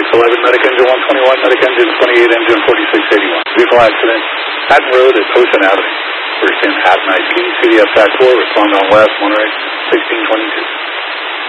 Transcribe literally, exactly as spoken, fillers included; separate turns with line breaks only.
eleven, medic engine one twenty-one, medic engine twenty-eight, engine forty-six eighty-one. Vehicle accident, Hatton Road at Ocean Avenue. First in Hatton I P, C D F TAC four, respond on west, Monterey, sixteen twenty-two.